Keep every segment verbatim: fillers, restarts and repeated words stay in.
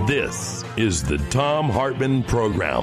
This is the Thom Hartmann Program.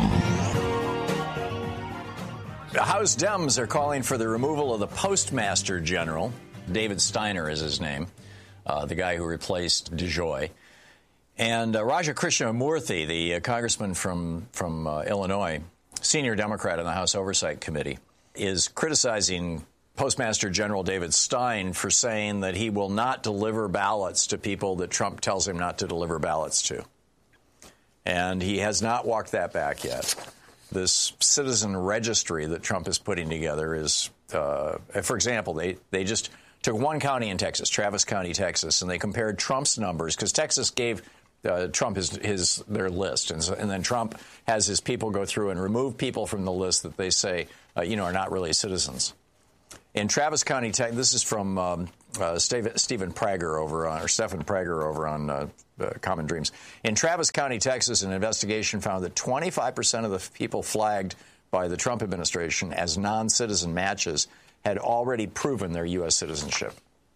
The House Dems are calling for the removal of the Postmaster General. David Steiner is his name, uh, the guy who replaced DeJoy. And uh, Raja Krishnamoorthi, the uh, congressman from, from uh, Illinois, senior Democrat on the House Oversight Committee, is criticizing Postmaster General David Stein for saying that he will not deliver ballots to people that Trump tells him not to deliver ballots to. And he has not walked that back yet. This citizen registry that Trump is putting together is, uh, for example, they, they just took one county in Texas, Travis County, Texas, and they compared Trump's numbers, because Texas gave uh, Trump his, his their list. And, so, and then Trump has his people go through and remove people from the list that they say, uh, you know, are not really citizens. In Travis County, Texas, this is from um, uh, Stephen, Stephen Prager over on, or Stephen Prager over on uh, uh, Common Dreams. In Travis County, Texas, an investigation found that twenty-five percent of the people flagged by the Trump administration as non-citizen matches had already proven their U S citizenship.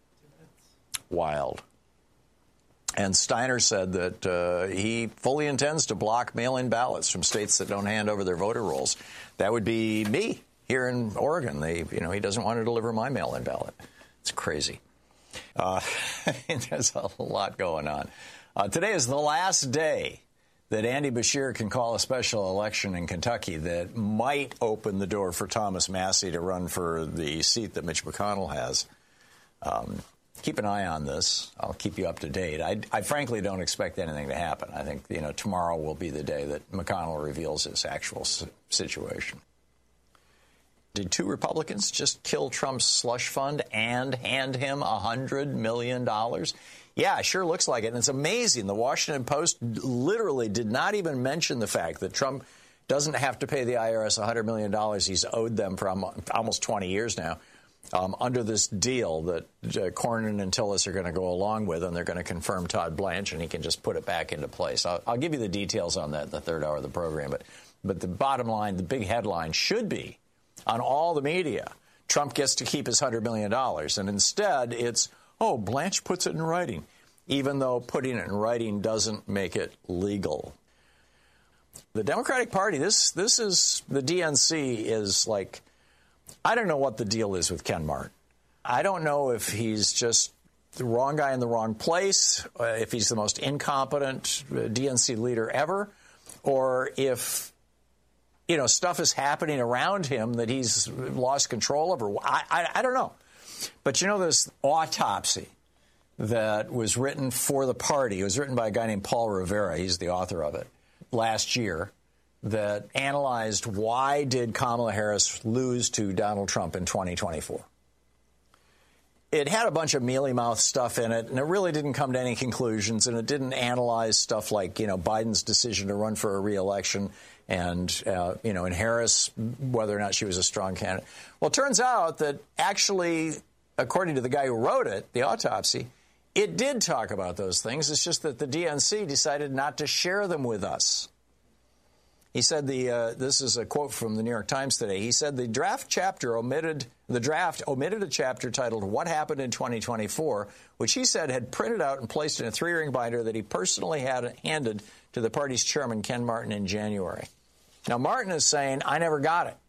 Wild. And Steiner said that uh, he fully intends to block mail-in ballots from states that don't hand over their voter rolls. That would be me. Here in Oregon, they, you know, he doesn't want to deliver my mail-in ballot. It's crazy. Uh, there's a lot going on. Uh, today is the last day that Andy Beshear can call a special election in Kentucky that might open the door for Thomas Massie to run for the seat that Mitch McConnell has. Um, keep an eye on this. I'll keep you up to date. I, I frankly don't expect anything to happen. I think, you know, tomorrow will be the day that McConnell reveals his actual s- situation. Did two Republicans just kill Trump's slush fund and hand him one hundred million dollars? Yeah, sure looks like it. And it's amazing. The Washington Post literally did not even mention the fact that Trump doesn't have to pay the I R S one hundred million dollars he's owed them for almost twenty years now um, under this deal that uh, Cornyn and Tillis are going to go along with, and they're going to confirm Todd Blanche, and he can just put it back into place. I'll, I'll give you the details on that in the third hour of the program. But, but the bottom line, the big headline should be, on all the media, Trump gets to keep his one hundred million dollars. And instead, it's, oh, Blanche puts it in writing, even though putting it in writing doesn't make it legal. The Democratic Party, this this is, the D N C is like, I don't know what the deal is with Ken Martin. I don't know if he's just the wrong guy in the wrong place, uh, if he's the most incompetent uh, D N C leader ever, or if, you know, stuff is happening around him that he's lost control over. I, I, I don't know. But, you know, this autopsy that was written for the party, it was written by a guy named Paul Rivera, he's the author of it, last year, that analyzed why did Kamala Harris lose to Donald Trump in twenty twenty-four. It had a bunch of mealy-mouthed stuff in it, and it really didn't come to any conclusions, and it didn't analyze stuff like, you know, Biden's decision to run for a re-election and, uh, you know, and Harris, whether or not she was a strong candidate. Well, it turns out that actually, according to the guy who wrote it, the autopsy, it did talk about those things. It's just that the D N C decided not to share them with us. He said the uh, this is a quote from the New York Times today. He said the draft chapter omitted the draft omitted a chapter titled "What Happened in twenty twenty-four," which he said had printed out and placed in a three-ring binder that he personally had handed to the party's chairman, Ken Martin, in January. Now, Martin is saying, I never got it.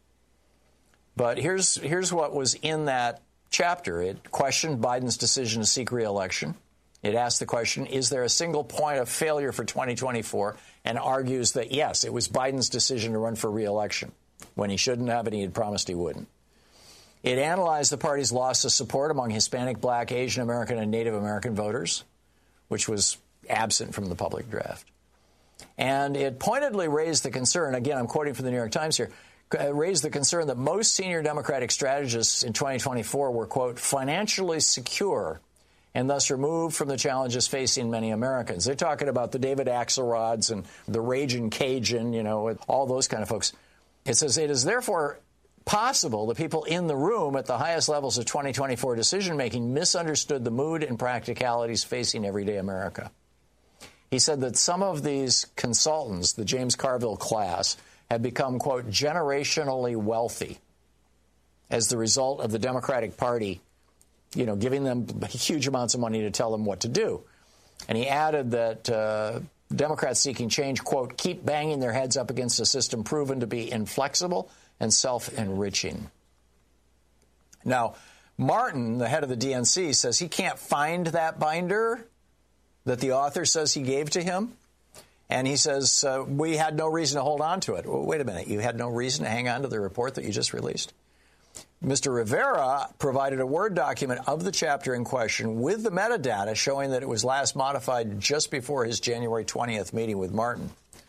But here's here's what was in that chapter. It questioned Biden's decision to seek re-election. It asked the question, is there a single point of failure for twenty twenty-four? And argues that, yes, it was Biden's decision to run for re-election when he shouldn't have and he had promised he wouldn't. It analyzed the party's loss of support among Hispanic, Black, Asian American, and Native American voters, which was absent from the public draft. And it pointedly raised the concern, again, I'm quoting from the New York Times here, raised the concern that most senior Democratic strategists in twenty twenty-four were, quote, financially secure and thus removed from the challenges facing many Americans. They're talking about the David Axelrods and the Raging Cajun, you know, all those kind of folks. It says it is therefore possible the people in the room at the highest levels of twenty twenty-four decision-making misunderstood the mood and practicalities facing everyday America. He said that some of these consultants, the James Carville class, have become, quote, generationally wealthy as the result of the Democratic Party, you know, giving them huge amounts of money to tell them what to do. And he added that uh, Democrats seeking change, quote, keep banging their heads up against a system proven to be inflexible and self-enriching. Now, Martin, the head of the D N C, says he can't find that binder that the author says he gave to him. And he says, uh, we had no reason to hold on to it. Well, wait a minute. You had no reason to hang on to the report that you just released? Mister Rivera provided a Word document of the chapter in question with the metadata showing that it was last modified just before his January twentieth meeting with Martin.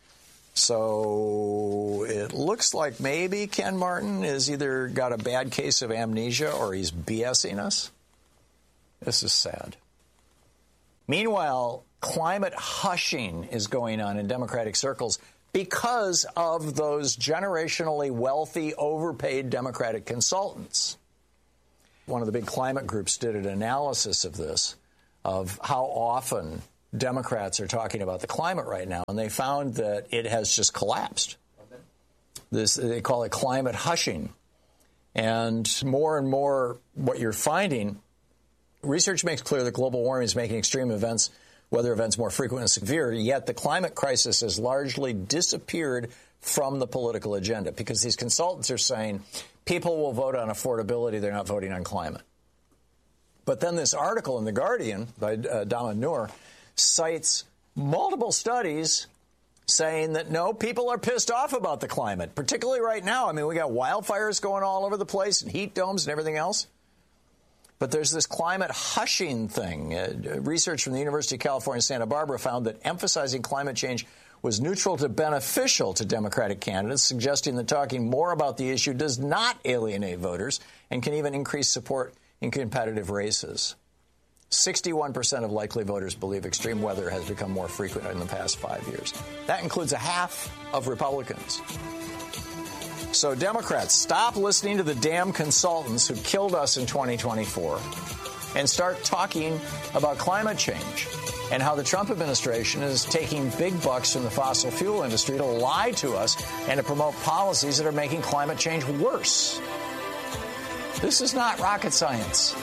So it looks like maybe Ken Martin has either got a bad case of amnesia or he's BSing us. This is sad. Meanwhile, climate hushing is going on in Democratic circles because of those generationally wealthy, overpaid Democratic consultants. One of the big climate groups did an analysis of this, of how often Democrats are talking about the climate right now, and they found that it has just collapsed. This, they call it climate hushing. And more and more what you're finding, research makes clear that global warming is making extreme events, weather events, more frequent and severe, yet the climate crisis has largely disappeared from the political agenda because these consultants are saying people will vote on affordability, they're not voting on climate. But then this article in The Guardian by uh, Dama Noor cites multiple studies saying that, no, people are pissed off about the climate, particularly right now. I mean, we got wildfires going all over the place and heat domes and everything else. But there's this climate hushing thing. Uh, research from the University of California, Santa Barbara found that emphasizing climate change was neutral to beneficial to Democratic candidates, suggesting that talking more about the issue does not alienate voters and can even increase support in competitive races. sixty-one percent of likely voters believe extreme weather has become more frequent in the past five years. That includes a half of Republicans. So Democrats, stop listening to the damn consultants who killed us in twenty twenty-four and start talking about climate change and how the Trump administration is taking big bucks from the fossil fuel industry to lie to us and to promote policies that are making climate change worse. This is not rocket science.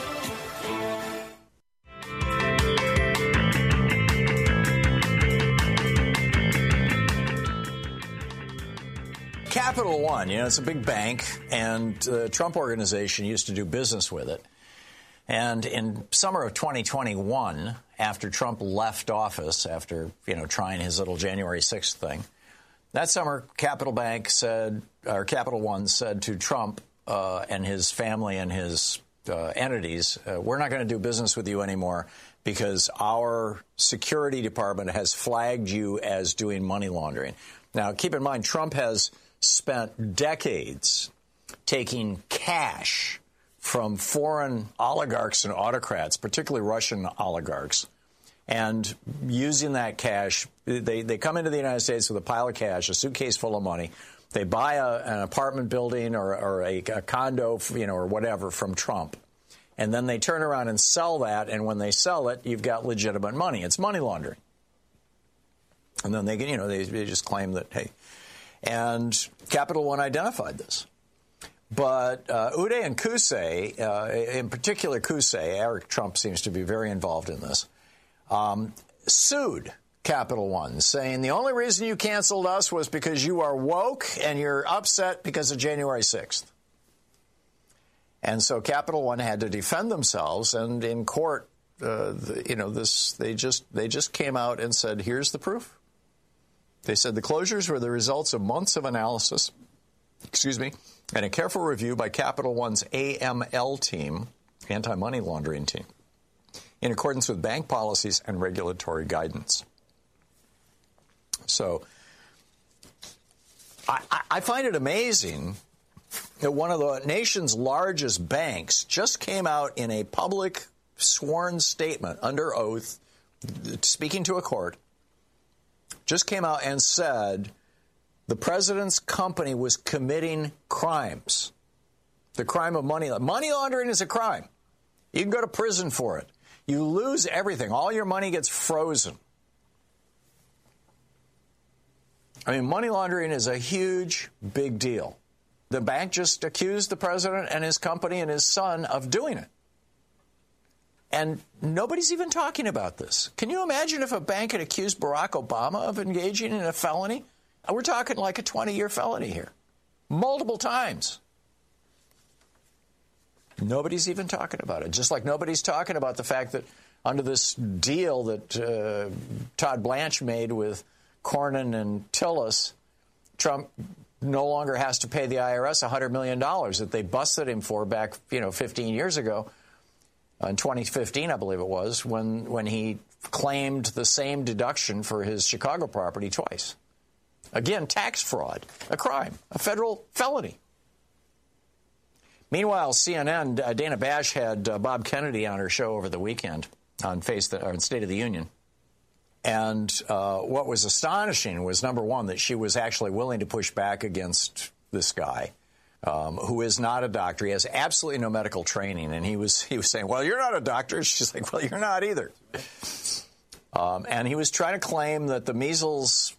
Capital One, you know, it's a big bank, and the Trump organization used to do business with it. And in summer of twenty twenty-one, after Trump left office, after, you know, trying his little January sixth thing, that summer, Capital Bank said, or Capital One said to Trump uh, and his family and his uh, entities, uh, we're not going to do business with you anymore because our security department has flagged you as doing money laundering. Now, keep in mind, Trump has spent decades taking cash from foreign oligarchs and autocrats, particularly Russian oligarchs, and using that cash. They, they come into the United States with a pile of cash, a suitcase full of money. They buy a, an apartment building or, or a, a condo, you know, or whatever from Trump. And then they turn around and sell that. And when they sell it, you've got legitimate money. It's money laundering. And then they, you know, they, they just claim that, hey, and Capital One identified this. But uh, Uday and Qusay, uh, in particular Qusay, Eric Trump seems to be very involved in this, um, sued Capital One, saying the only reason you canceled us was because you are woke and you're upset because of January sixth. And so Capital One had to defend themselves, and in court, uh, the, you know, this they just they just came out and said, here's the proof. They said the closures were the results of months of analysis, excuse me, and a careful review by Capital One's A M L team, anti-money laundering team, in accordance with bank policies and regulatory guidance. So I, I find it amazing that one of the nation's largest banks just came out in a public sworn statement under oath, speaking to a court, just came out and said the president's company was committing crimes. The crime of money laundering. Money laundering is a crime. You can go to prison for it. You lose everything. All your money gets frozen. I mean, money laundering is a huge, big deal. The bank just accused the president and his company and his son of doing it. And nobody's even talking about this. Can you imagine if a bank had accused Barack Obama of engaging in a felony? We're talking like a twenty-year felony here. Multiple times. Nobody's even talking about it. Just like nobody's talking about the fact that under this deal that uh, Todd Blanche made with Cornyn and Tillis, Trump no longer has to pay the I R S one hundred million dollars that they busted him for back, you know, fifteen years ago. In twenty fifteen, I believe it was, when, when he claimed the same deduction for his Chicago property twice. Again, tax fraud, a crime, a federal felony. Meanwhile, C N N, uh, Dana Bash had uh, Bob Kennedy on her show over the weekend on, Face the, on State of the Union. And uh, what was astonishing was, number one, that she was actually willing to push back against this guy. Um, who is not a doctor. He has absolutely no medical training. And he was he was saying, well, you're not a doctor. She's like, well, you're not either. Um, and he was trying to claim that the measles